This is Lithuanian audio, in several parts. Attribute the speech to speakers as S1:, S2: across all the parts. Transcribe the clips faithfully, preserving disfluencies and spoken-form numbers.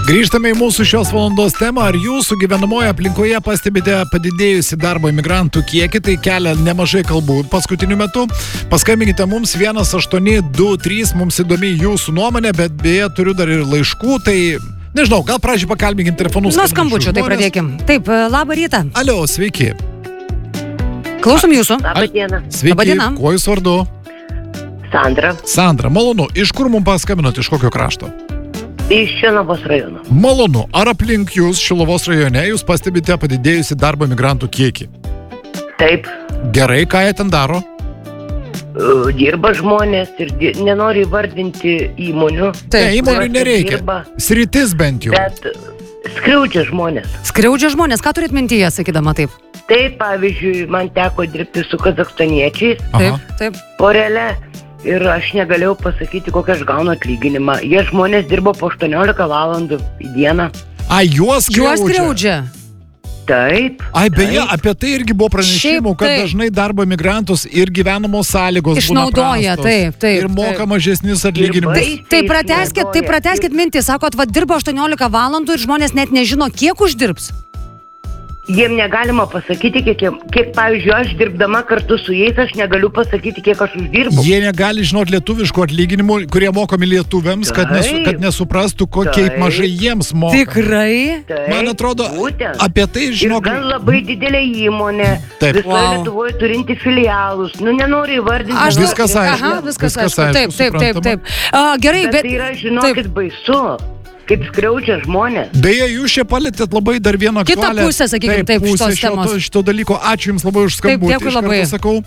S1: Grįžtame į mūsų šios valandos temą. Ar jūsų gyvenamoje aplinkoje pastebite padidėjusi darbo imigrantų kiekį? Tai kelia nemažai kalbų paskutiniu metu. Paskambinkite mums vienas aštuoni du trys, mums įdomi jūsų nuomonė, bet beje turiu dar ir laiškų, tai nežinau, gal pradžiai pakalbinkim telefonus.
S2: Nuo skambučio, tai pradėkim. Taip, labą rytą.
S1: Alio, sveiki.
S2: Klausom jūsų.
S3: Labą dieną.
S1: Sveiki,
S2: Labą dieną.
S1: kuo jūs vardu?
S3: Sandra.
S1: Sandra, malonu. Iš kur mums paskambinot, iš kokio krašto?
S3: Iš Šiluvos rajono.
S1: Malonu. Ar aplink jūs Šiluvos rajone jūs pastebite padidėjusi darbo imigrantų kiekį?
S3: Taip,
S1: Gerai, ką jie ten daro?
S3: uh, dirba žmonės ir di nenori vardinti įmonių,
S1: Ne, įmonių
S3: kuriuose
S1: nereikia.
S3: dirba,
S1: Sritis bent jau.
S3: bet skriaudžia žmonės.
S2: Skriaudžia žmonės, ką turit mintyje, sakydama taip?
S3: Taip, pavyzdžiui, man teko dirbti su kazakstaniečiais,
S1: Aha.
S2: Taip, taip.
S3: porele, ir aš negalėjau pasakyti, kokią aš gaunu atlyginimą. Jie žmonės dirbo po aštuoniolika valandų į dieną.
S1: A, juos
S2: Juos
S1: skriaudžia?
S2: skriaudžia.
S3: Taip.
S1: Ai, beje,
S3: taip.
S1: apie tai irgi buvo pranešimų,
S2: Šiaip
S1: kad
S2: taip.
S1: dažnai darbo migrantus ir gyvenamos sąlygos
S2: Išnaudoja,
S1: būna prastos.
S2: taip, taip,
S1: Ir moka
S2: taip.
S1: mažesnius atlyginimus.
S3: baisiai
S2: Tai prateskit, tai
S3: išnaudoja.
S2: prateskit mintį, sakot, va dirba aštuoniolika valandų ir žmonės net nežino, kiek uždirbs.
S3: Jiem negalima pasakyti, kiek, jiem- kiek, pavyzdžiui, aš dirbdama kartu su jais, aš negaliu pasakyti, kiek aš uždirbu.
S1: Jie negali žinoti lietuviškų atlyginimų, kurie mokami lietuviams, kad, nesu,
S3: Taip.
S1: kad nesuprastų, kokiai
S3: Taip.
S1: mažai jiems moka.
S2: Tikrai?
S3: Taip,
S1: Man atrodo,
S3: būtent.
S1: apie tai žinok.
S3: Ir gan labai didelė įmonė,
S1: Taip.
S3: visoje
S2: Wow.
S3: Lietuvoje turinti filialus. Nu, nenori įvardinti.
S2: Aš
S3: bet-
S1: Viskas aišku.
S2: Aha, viskas,
S1: Viskas
S2: aišku.
S1: aišku,
S2: Taip, taip, taip,
S1: suprantama.
S2: taip. A, gerai,
S3: Bet
S2: bet...
S3: tai yra, žinokit, baisu, kaip skriaudžia žmonės.
S1: Beje, jūs čia palėtėt labai dar vieną
S2: Kitą
S1: aktualią-
S2: pusę, sakykim, taip,
S1: pusę
S2: šitos
S1: šito,
S2: temos.
S1: šito dalyko. Ačiū Jums labai už
S2: Taip,
S1: skambutį.
S2: dėkui
S1: iš karto
S2: labai.
S1: Sakau.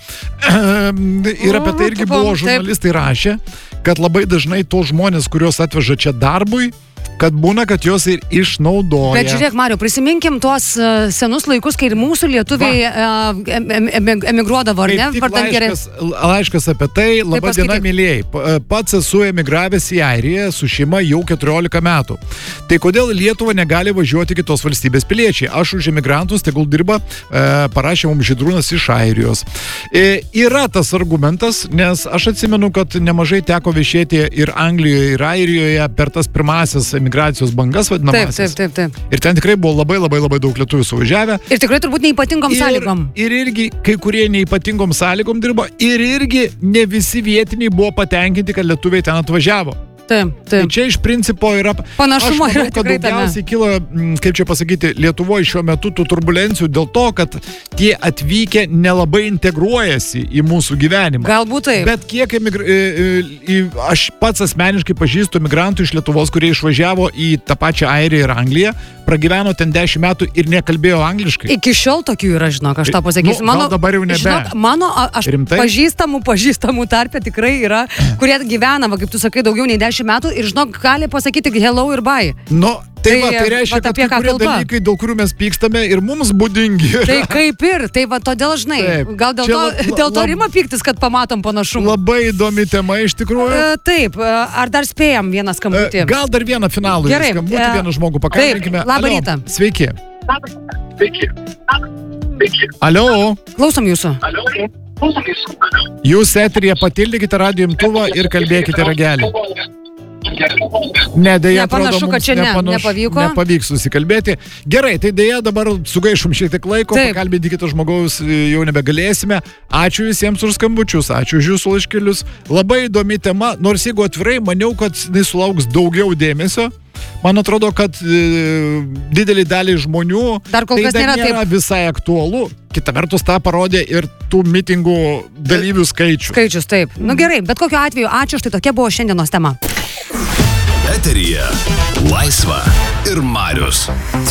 S1: Ir apie tai irgi
S2: Mhm,
S1: buvo
S2: taip.
S1: žurnalistai rašė, kad labai dažnai to žmonės, kuriuos atveža čia darbui, kad būna, kad jos ir išnaudoja.
S2: Bet žiūrėk, Mariau, prisiminkim tuos uh, senus laikus, kai ir mūsų lietuviai uh, em, em, emigruodavo, ar ne?
S1: Kaip tik
S2: Vardan gerai-
S1: laiškas, laiškas apie tai. Labą dieną,
S2: paskaityk.
S1: mėlyjei. P- Pats esu emigravęs į Airiją su šeima jau keturiolika metų. Tai kodėl į Lietuvą negali važiuoti kitos valstybės piliečiai? Aš už emigrantus tegul dirba, e, parašė mums Žydrūnas iš Airijos. E, yra tas argumentas, nes aš atsimenu, kad nemažai teko viešėti ir Anglijoje, ir Airijoje per tas pirmasis emigracijos bangas
S2: Taip,
S1: vadinamasis.
S2: taip, taip, taip.
S1: Ir ten tikrai buvo labai labai labai daug lietuvių suvažiavę.
S2: Ir tikrai turbūt neipatingom sąlygom.
S1: Ir, ir irgi kai kurie neipatingom sąlygom dirbo ir irgi ne visi vietiniai buvo patenkinti, kad lietuviai ten atvažiavo.
S2: Taip,
S1: Tai
S2: taip.
S1: čia iš principo yra...
S2: Panašumo
S1: Aš manau,
S2: yra
S1: kad
S2: tikrai tame.
S1: daugiausiai kilo, mm, kaip čia pasakyti, Lietuvoje šiuo metu tų turbulencijų dėl to, kad tie atvykę nelabai integruojasi į mūsų gyvenimą.
S2: Galbūt taip.
S1: Bet kiek emigra... e, e, aš pats asmeniškai pažįstu emigrantų iš Lietuvos, kurie išvažiavo į tą pačią Airiją ir Angliją, pragyveno ten dešimt metų ir nekalbėjo angliškai.
S2: Iki šiol tokių yra, žinok, aš tą pasakysiu.
S1: Nu, gal dabar jau nebe.
S2: Žinok, mano, a- aš
S1: Rimtai?
S2: pažįstamų, pažįstamų tarpė tikrai yra, kurie gyvena, va, kaip tu sakai, daugiau nei dešimt metų ir, žinok, gali pasakyti hello ir bye.
S1: Nu, tai,
S2: Tai,
S1: va, tai reiškia,
S2: vat
S1: kad
S2: apie
S1: kai
S2: ką
S1: kurie
S2: kalba?
S1: dalykai, dėl kurių mes pykstame ir mums būdingi. yra.
S2: Tai kaip ir, tai va todėl, žinai,
S1: Taip.
S2: gal dėl
S1: Čia
S2: to,
S1: la- la-
S2: dėl to
S1: lab-
S2: rima pyktis, kad pamatom panašumą.
S1: Labai įdomi tema iš tikrųjų.
S2: E, Taip, e, ar dar spėjam vieną skambutį?
S1: E, Gal dar vieną finalų
S2: Gerai,
S1: skambutį,
S2: e,
S1: vieną žmogų pakalbinkime.
S2: taip, labą
S1: Alio,
S2: rytą.
S1: Sveiki. Alio,
S2: Klausom jūsų.
S1: jūs eterija patildykite radio imtuvą ir kalbėkite ragelį. Ne, dėja,
S2: Nepanašu,
S1: atrodo,
S2: kad
S1: mums
S2: čia ne,
S1: nepanašu-
S2: nepavyko.
S1: Nepavyks susikalbėti. Gerai, tai dėja dabar sugaišom šiek tiek laiko,
S2: Taip.
S1: pakalbėti kito žmogaus e, jau nebegalėsime. Ačiū visiems už skambučius, ačiū už jūsų laiškelius. Labai įdomi tema, nors jeigu atvirai, maniau, kad jis sulauks daugiau dėmesio. Man atrodo, kad e, didelį dalį žmonių
S2: Dar kol
S1: tai
S2: kas
S1: dar
S2: nėra
S1: nėra
S2: taip.
S1: visai aktualu. Kita vertus, tą parodė ir tų mitingų dalyvių skaičių.
S2: Skaičius, taip. Nu gerai, bet kokiu atveju, ačiū, štai tokia buvo šiandienos tema.
S4: Eteryje Laisva ir Marius.